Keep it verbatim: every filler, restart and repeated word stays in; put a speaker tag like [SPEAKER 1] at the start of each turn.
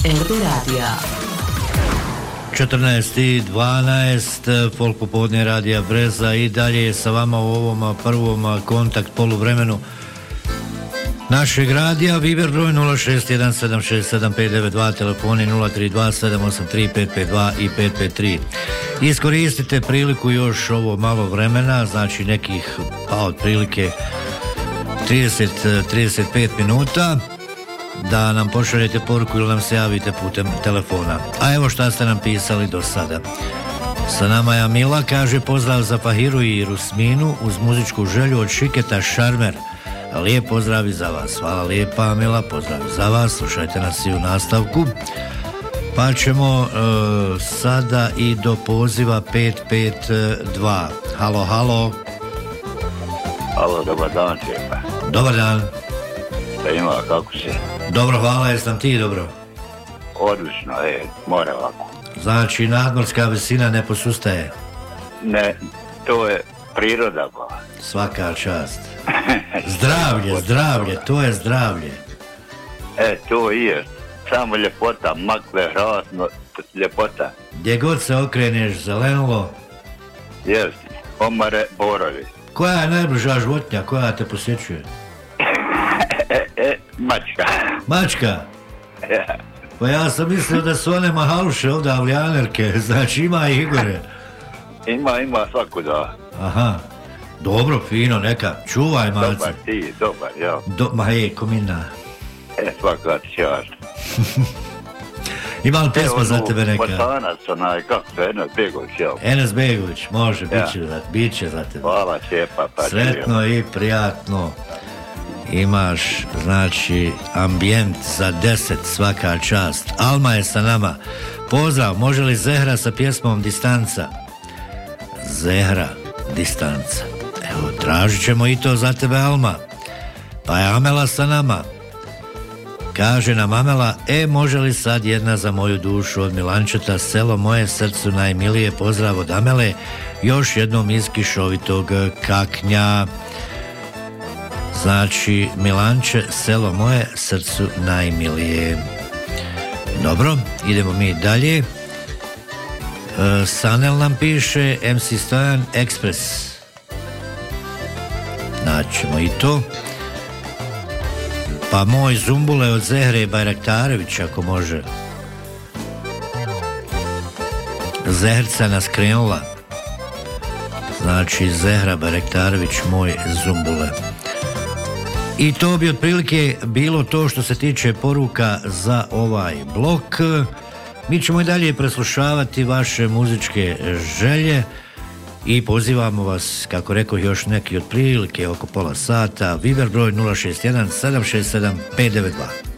[SPEAKER 1] R B Radija.
[SPEAKER 2] četrnaest i dvanaest, Folk popodne Radija Breza i dalje sa vama u ovom prvom kontakt poluvremenu našeg radija. Viber broj nula šest jedan sedam šest sedam pet devet dva, telefoni nula tri dva sedam osam tri pet pet dva i pet pet tri. Iskoristite priliku još ovo malo vremena, znači nekih pa otprilike trideset do trideset pet minuta, da nam pošaljete poruku ili nam se javite putem telefona. A evo šta ste nam pisali do sada. Sa nama je Amila, kaže pozdrav za Fahiru i Rusminu uz muzičku želju od Šiketa Šarmer. Lijep pozdrav i za vas. Hvala lijepa Amila, pozdrav za vas. Slušajte nas i u nastavku. Pa ćemo uh, sada i do poziva pet pet dva. Halo, halo.
[SPEAKER 3] Halo, dobar dan, Čepa.
[SPEAKER 2] Dobar dan.
[SPEAKER 3] Da ima, kako si?
[SPEAKER 2] Dobro, hvala, jesam ti dobro?
[SPEAKER 3] Odlično, e, mora ovako.
[SPEAKER 2] Znači, nadmorska visina ne posustaje?
[SPEAKER 3] Ne, to je priroda, ba.
[SPEAKER 2] Svaka čast. Zdravlje, zdravlje, to je zdravlje.
[SPEAKER 3] E, to je, samo ljepota, makle, hrasno, ljepota.
[SPEAKER 2] Gdje god se okreneš, zelenulo.
[SPEAKER 3] Jest, omare, borovi.
[SPEAKER 2] Koja je najbliža životinja, koja te posjećuje?
[SPEAKER 3] E, e, mačka.
[SPEAKER 2] Mačka?
[SPEAKER 3] Ja.
[SPEAKER 2] Pa ja sam mislio da su one mahaluše ovdje avljanerke, znači ima i Igore.
[SPEAKER 3] Ima, ima svaku da.
[SPEAKER 2] Aha, dobro, fino, neka, čuvaj malce.
[SPEAKER 3] Dobar ti, dobar, ja.
[SPEAKER 2] Do, ma je, komina.
[SPEAKER 3] E, svaka ti čast.
[SPEAKER 2] Ima li pesma e, za tebe neka?
[SPEAKER 3] Botanac, onaj, kako se, Enes Begović, ja.
[SPEAKER 2] Enes Begović, može,
[SPEAKER 3] ja.
[SPEAKER 2] bit će, bit će za tebe.
[SPEAKER 3] Hvala, Čepa. Pa
[SPEAKER 2] sretno ću, i prijatno. Imaš, znači, ambijent za deset, svaka čast. Alma je sa nama. Pozdrav, može li Zehra sa pjesmom Distanca? Zehra, Distanca. Evo, tražit ćemo i to za tebe, Alma. Pa je Amela sa nama. Kaže nam Amela, e, može li sad jedna za moju dušu od Milančeta, selo moje srcu najmilije, pozdrav od Amele, još jednom iz kišovitog Kaknja. Znači, Milanče, selo moje, srcu najmilije. Dobro, idemo mi dalje. E, Sanel nam piše, em ce Stojan Express. Naćemo i to. Pa moj Zumbule od Zehre Bajraktarević, ako može. Zehrca nas krenula. Znači, Zehra Bajraktarević, moj Zumbule. I to bi otprilike bilo to što se tiče poruka za ovaj blok. Mi ćemo i dalje preslušavati vaše muzičke želje i pozivamo vas, kako rekao, još neki otprilike oko pola sata. Viber broj nula šest jedan sedam šest sedam pet devet dva.